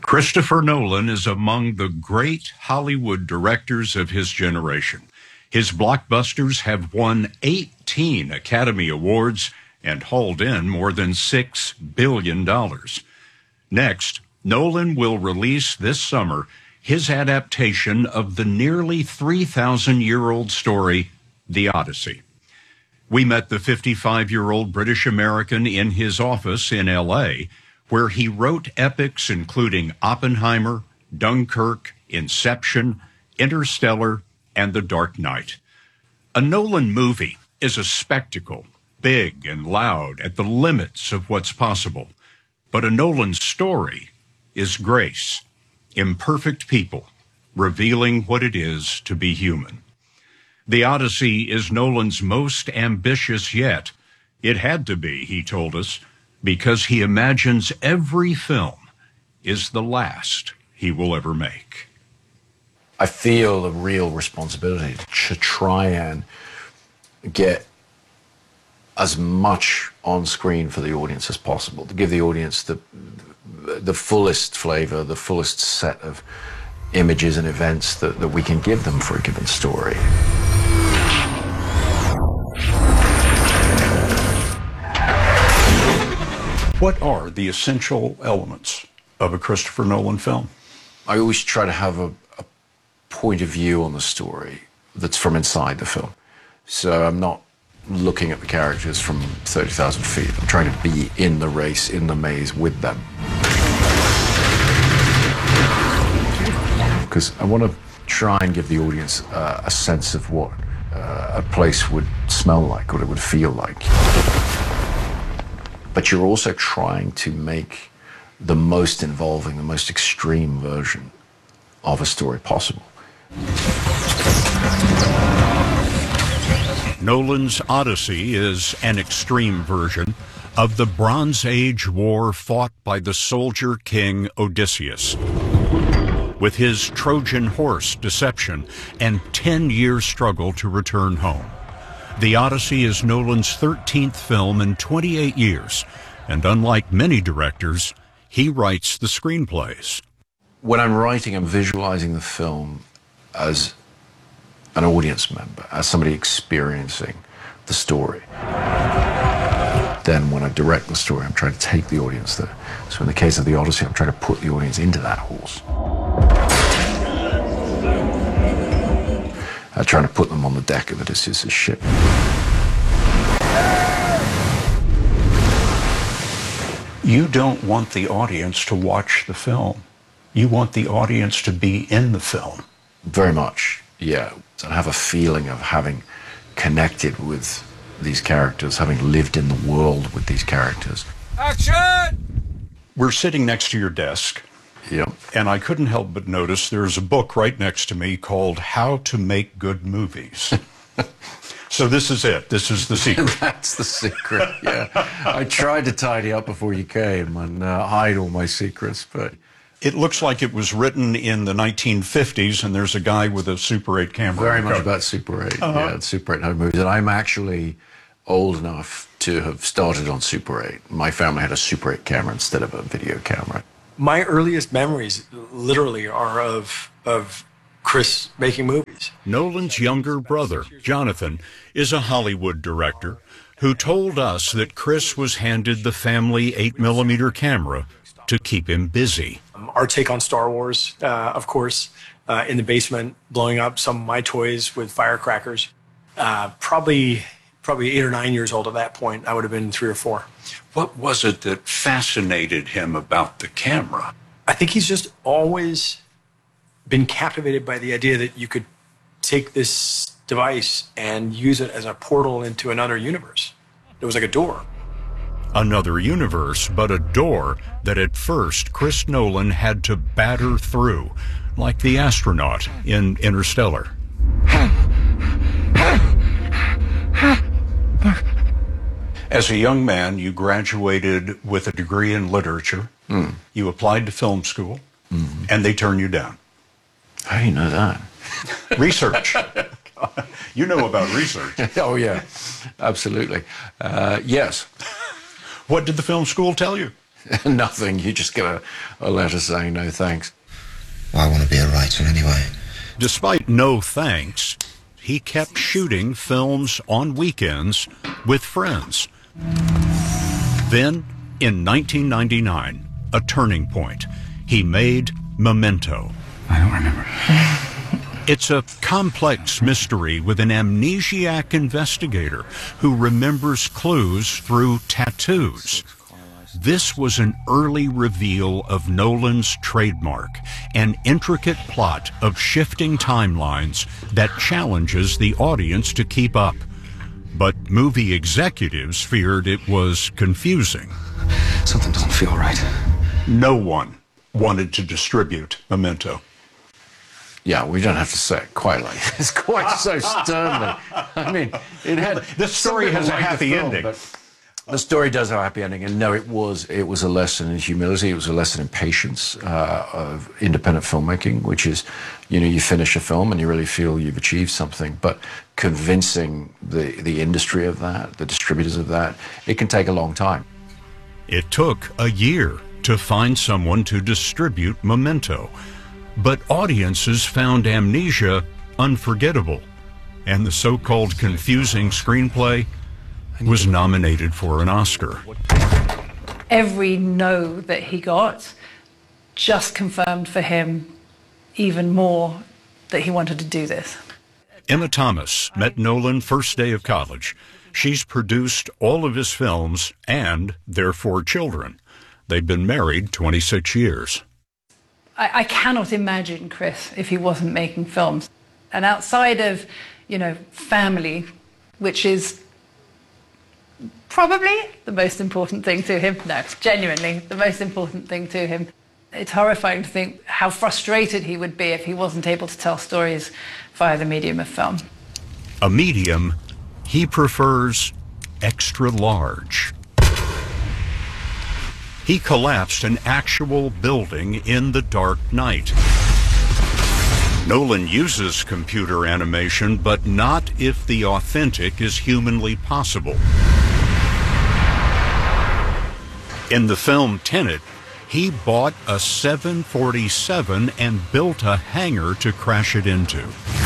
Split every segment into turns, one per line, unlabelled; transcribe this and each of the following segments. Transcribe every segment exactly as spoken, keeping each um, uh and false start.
Christopher Nolan is among the great Hollywood directors of his generation. His blockbusters have won eighteen Academy Awards and hauled in more than six billion dollars. Next, Nolan will release this summer his adaptation of the nearly three thousand year old story, The Odyssey. We met the fifty-five-year-old British American in his office in L A, where he wrote epics including Oppenheimer, Dunkirk, Inception, Interstellar, and The Dark Knight. A Nolan movie is a spectacle, big and loud at the limits of what's possible. But a Nolan story is grace, imperfect people revealing what it is to be human. The Odyssey is Nolan's most ambitious yet. It had to be, he told us, because he imagines every film is the last he will ever make.
I feel a real responsibility to try and get as much on screen for the audience as possible, to give the audience the, the fullest flavor, the fullest set of images and events that, that we can give them for a given story.
What are the essential elements of a Christopher Nolan film?
I always try to have a, a point of view on the story that's from inside the film. So I'm not looking at the characters from thirty thousand feet. I'm trying to be in the race, in the maze with them. Because I want to try and give the audience uh, a sense of what uh, a place would smell like, what it would feel like. But you're also trying to make the most involving, the most extreme version of a story possible.
Nolan's Odyssey is an extreme version of the Bronze Age war fought by the soldier king Odysseus. With his Trojan horse deception and ten-year struggle to return home. The Odyssey is Nolan's thirteenth film in twenty-eight years, and unlike many directors, he writes the screenplays.
When I'm writing, I'm visualizing the film as an audience member, as somebody experiencing the story. Then when I direct the story, I'm trying to take the audience there. So in the case of The Odyssey, I'm trying to put the audience into that horse. I'm trying to put them on the deck of Odysseus' ship.
You don't want the audience to watch the film. You want the audience to be in the film.
Very much, yeah. I have a feeling of having connected with these characters, having lived in the world with these characters.
Action! We're sitting next to your desk.
Yep.
And I couldn't help but notice there's a book right next to me called How to Make Good Movies. So this is it. This is the secret.
That's the secret, yeah. I tried to tidy up before you came and uh, hide all my secrets, but...
It looks like it was written in the nineteen fifties, and there's a guy with a Super eight camera.
Very much about Super eight, uh-huh. yeah, Super eight home movies. And I'm actually old enough to have started on Super eight. My family had a Super eight camera instead of a video camera.
My earliest memories, literally, are of of Chris making movies.
Nolan's younger brother, Jonathan, is a Hollywood director who told us that Chris was handed the family eight millimeter camera to keep him busy.
Um, our take on Star Wars, uh, of course, uh, in the basement, blowing up some of my toys with firecrackers. Uh, probably, probably eight or nine years old at that point. I would have been three or four.
What was it that fascinated him about the camera?
I think he's just always been captivated by the idea that you could take this device and use it as a portal into another universe. It was like a door.
Another universe, but a door that at first Chris Nolan had to batter through, like the astronaut in Interstellar. As a young man, you graduated with a degree in literature. Mm. You applied to film school, mm-hmm. and they turned you down.
How do you know that?
Research. You know about research.
Oh, yeah, absolutely. Uh, yes.
What did the film school tell you?
Nothing. You just get a, a letter saying no thanks.
Well, I want to be a writer anyway.
Despite no thanks, he kept shooting films on weekends with friends. Then, in nineteen ninety-nine, a turning point. He made Memento.
I don't remember.
It's a complex mystery with an amnesiac investigator who remembers clues through tattoos. This was an early reveal of Nolan's trademark, an intricate plot of shifting timelines that challenges the audience to keep up. But movie executives feared it was confusing.
Something doesn't feel right.
No one wanted to distribute Memento.
Yeah, we don't have to say it quite like this. Quite so sternly. I mean, it had...
This story has a happy ending.
But the story does have a happy ending, and no, it was it was a lesson in humility. It was a lesson in patience uh, of independent filmmaking, which is, you know, you finish a film and you really feel you've achieved something, but convincing the the industry of that, the distributors of that, it can take a long time.
It took a year to find someone to distribute Memento, but audiences found Amnesia unforgettable, and the so-called confusing screenplay was nominated for an Oscar.
Every no that he got just confirmed for him even more that he wanted to do this.
Emma Thomas met Nolan first day of college. She's produced all of his films and their four children. They've been married twenty-six years.
I, I cannot imagine Chris if he wasn't making films. And outside of, you know, family, which is probably the most important thing to him. No, genuinely, the most important thing to him. It's horrifying to think how frustrated he would be if he wasn't able to tell stories via the medium of film.
A medium he prefers extra large. He collapsed an actual building in The Dark Knight. Nolan uses computer animation, but not if the authentic is humanly possible. In the film Tenet, he bought a seven forty-seven and built a hangar to crash it into.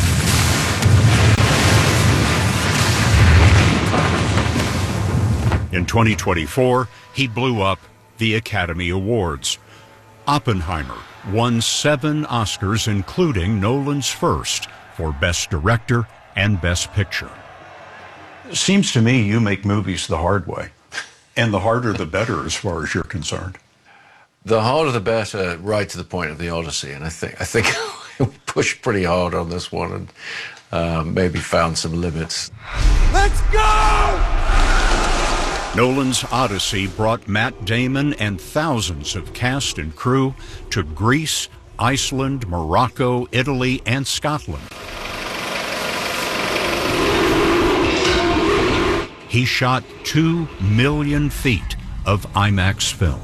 In twenty twenty-four, he blew up the Academy Awards. Oppenheimer won seven Oscars, including Nolan's first for Best Director and Best Picture. Seems to me you make movies the hard way. And the harder the better as far as you're concerned.
The harder the better, right to the point of the Odyssey. And I think I think we pushed pretty hard on this one and uh, maybe found some limits.
Let's go!
Nolan's Odyssey brought Matt Damon and thousands of cast and crew to Greece, Iceland, Morocco, Italy, and Scotland. He shot two million feet of IMAX film.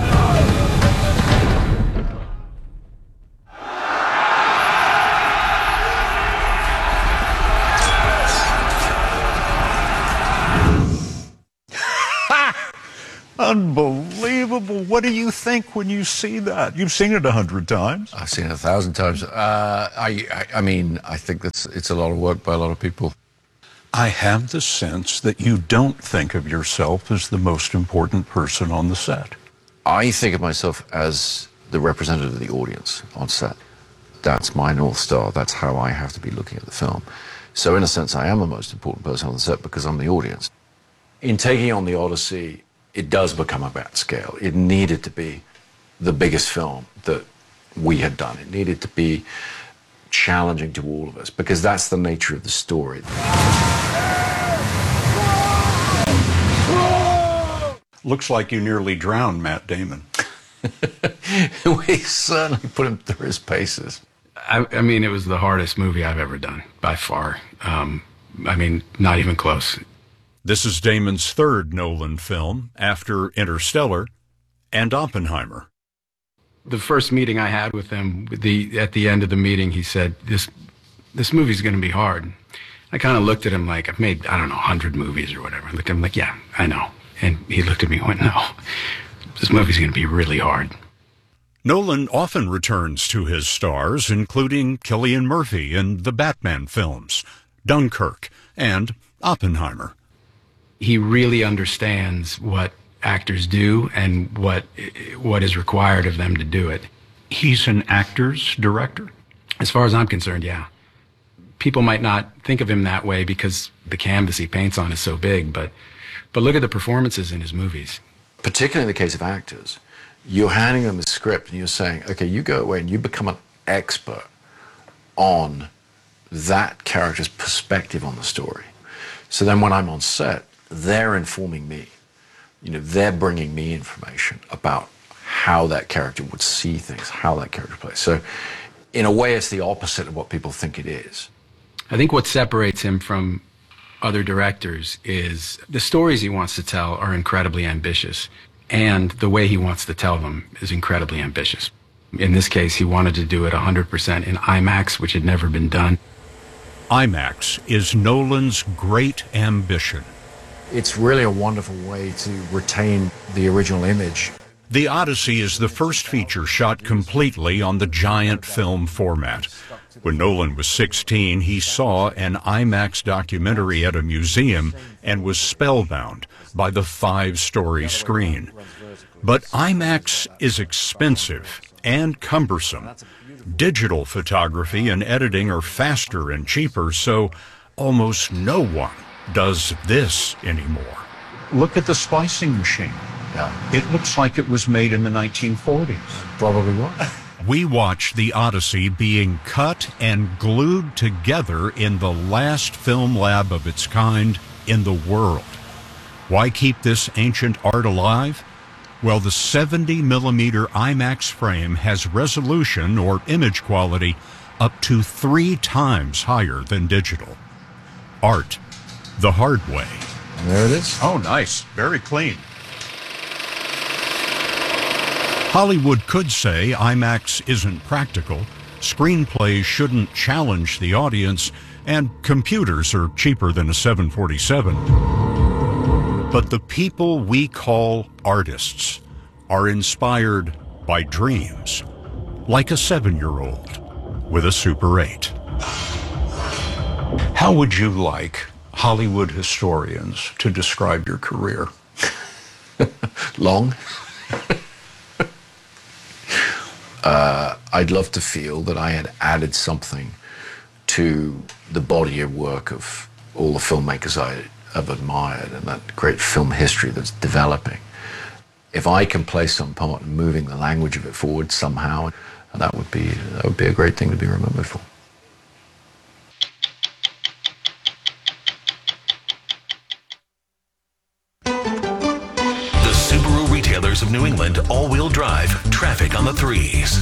Unbelievable. What do you think when you see that? You've seen it a hundred times.
I've seen it a thousand times. Uh, I, I, I mean, I think that's it's a lot of work by a lot of people.
I have the sense that you don't think of yourself as the most important person on the set.
I think of myself as the representative of the audience on set. That's my North Star. That's how I have to be looking at the film. So in a sense, I am the most important person on the set because I'm the audience. In taking on the Odyssey, it does become about scale. It needed to be the biggest film that we had done. It needed to be challenging to all of us because that's the nature of the story.
Looks like you nearly drowned Matt Damon.
We certainly put him through his paces.
I, I mean, it was the hardest movie I've ever done, by far. Um, I mean, not even close.
This is Damon's third Nolan film after Interstellar and Oppenheimer.
The first meeting I had with him, the at the end of the meeting, he said, this this movie's going to be hard. I kind of looked at him like, I've made, I don't know, one hundred movies or whatever. I looked at him like, yeah, I know. And he looked at me and went, no, this movie's going to be really hard.
Nolan often returns to his stars, including Cillian Murphy in the Batman films, Dunkirk, and Oppenheimer.
He really understands what actors do and what what is required of them to do it.
He's an actor's director?
As far as I'm concerned, yeah. People might not think of him that way because the canvas he paints on is so big, but but look at the performances in his movies.
Particularly in the case of actors, you're handing them a script and you're saying, okay, you go away and you become an expert on that character's perspective on the story. So then when I'm on set, they're informing me. You know, they're bringing me information about how that character would see things, how that character plays. So in a way, it's the opposite of what people think it is.
I think what separates him from other directors is the stories he wants to tell are incredibly ambitious, and the way he wants to tell them is incredibly ambitious. In this case, he wanted to do it one hundred percent in IMAX, which had never been done.
IMAX is Nolan's great ambition.
It's really a wonderful way to retain the original image.
The Odyssey is the first feature shot completely on the giant film format. When Nolan was sixteen, he saw an IMAX documentary at a museum and was spellbound by the five-story screen. But IMAX is expensive and cumbersome. Digital photography and editing are faster and cheaper, so almost no one does this anymore. Look at the splicing machine.
Yeah.
It looks like it was made in the nineteen forties.
Probably was.
We watch the Odyssey being cut and glued together in the last film lab of its kind in the world. Why keep this ancient art alive? Well, the seventy millimeter IMAX frame has resolution or image quality up to three times higher than digital. Art the hard way.
And there it is.
Oh, nice. Very clean. Hollywood could say IMAX isn't practical, screenplays shouldn't challenge the audience, and computers are cheaper than a seven forty-seven. But the people we call artists are inspired by dreams, like a seven-year-old with a Super eight. How would you like Hollywood historians to describe your career?
Long. uh, I'd love to feel that I had added something to the body of work of all the filmmakers I have admired and that great film history that's developing. If I can play some part in moving the language of it forward somehow, that would be that would be a great thing to be remembered for.
Retailers of New England all-wheel drive, traffic on the threes.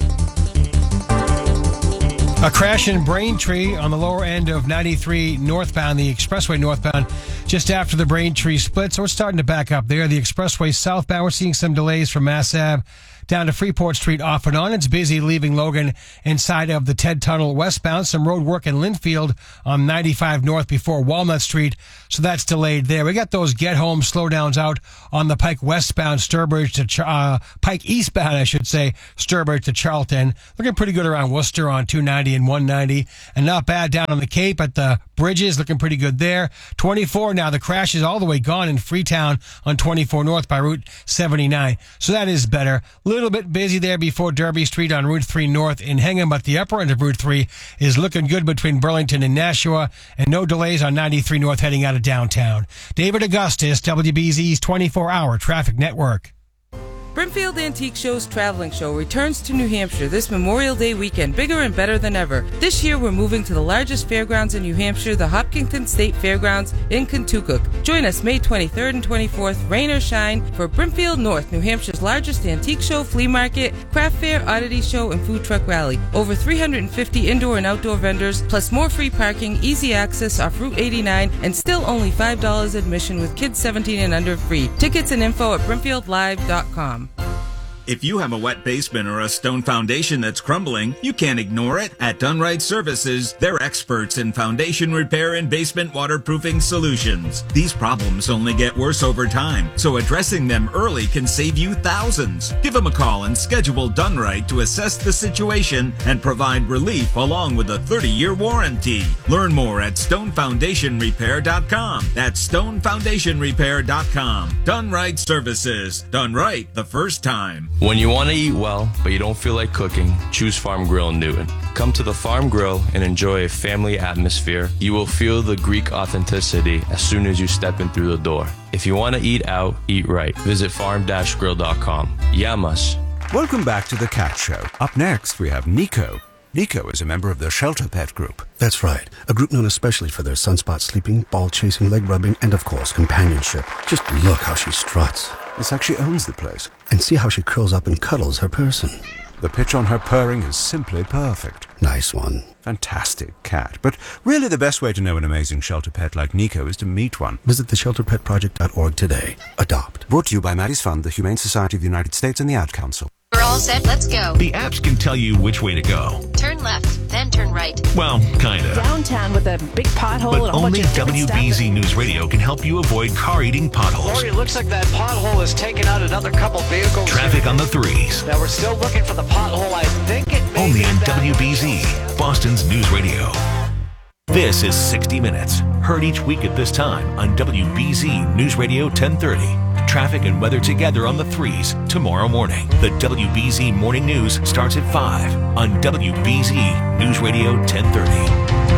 A crash in Braintree on the lower end of ninety-three northbound, the expressway northbound, just after the Braintree split. So we're starting to back up there. The expressway southbound, we're seeing some delays from Mass Ave down to Freeport Street off and on. It's busy leaving Logan inside of the Ted Tunnel westbound. Some road work in Linfield on ninety-five north before Walnut Street, so that's delayed there. We got those get home slowdowns out on the Pike westbound, Sturbridge to Ch- uh, Pike eastbound, I should say, Sturbridge to Charlton. Looking pretty good around Worcester on two ninety and one ninety, and not bad down on the Cape at the bridges. Looking pretty good there. twenty-four now, the crash is all the way gone in Freetown on twenty-four north by Route seventy-nine, so that is better. Little bit busy there before Derby Street on Route three north in Hingham, but the upper end of Route three is looking good between Burlington and Nashua, and no delays on ninety-three north heading out of downtown. David Augustus, W B Z's twenty-four hour traffic network.
Brimfield Antique Show's traveling show returns to New Hampshire this Memorial Day weekend, bigger and better than ever. This year, we're moving to the largest fairgrounds in New Hampshire, the Hopkinton State Fairgrounds in Kentucky. Join us May twenty-third and twenty-fourth, rain or shine, for Brimfield North, New Hampshire's largest antique show, flea market, craft fair, oddity show, and food truck rally. Over three hundred fifty indoor and outdoor vendors, plus more free parking, easy access off Route eighty-nine, and still only five dollars admission with kids seventeen and under free. Tickets and info at brimfield live dot com.
If you have a wet basement or a stone foundation that's crumbling, you can't ignore it. At Dunright Services, they're experts in foundation repair and basement waterproofing solutions. These problems only get worse over time, so addressing them early can save you thousands. Give them a call and schedule Dunright to assess the situation and provide relief along with a thirty-year warranty. Learn more at stone foundation repair dot com. That's stone foundation repair dot com. Dunright Services. Done right the first time.
When you want to eat well, but you don't feel like cooking, choose Farm Grill in Newton. Come to the Farm Grill and enjoy a family atmosphere. You will feel the Greek authenticity as soon as you step in through the door. If you want to eat out, eat right. Visit farm dash grill dot com. Yamas.
Welcome back to The Cat Show. Up next, we have Nico. Nico is a member of the Shelter Pet Group.
That's right. A group known especially for their sunspot sleeping, ball chasing, leg rubbing, and of course, companionship. Just look how she struts.
It's like she owns the place.
And see how she curls up and cuddles her person.
The pitch on her purring is simply perfect.
Nice one.
Fantastic cat. But really the best way to know an amazing shelter pet like Nico is to meet one.
Visit the shelter pet project dot org today. Adopt.
Brought to you by Maddie's Fund, the Humane Society of the United States, and the Ad Council.
We're all set, let's go.
The apps can tell you which way to go.
Turn left, then turn right.
Well, kinda.
Downtown with a big pothole
but
and a whole bunch
only
of
W B Z News Radio can help you avoid car-eating potholes.
Lori, it looks like that pothole has taken out another couple vehicles.
Traffic on the threes.
Now we're still looking for the pothole. I think it may
Only
be
on
that
W B Z, Boston's News Radio. This is sixty minutes, heard each week at this time on W B Z News Radio ten thirty. Traffic and weather together on the threes tomorrow morning. The W B Z Morning News starts at five on W B Z News Radio ten thirty.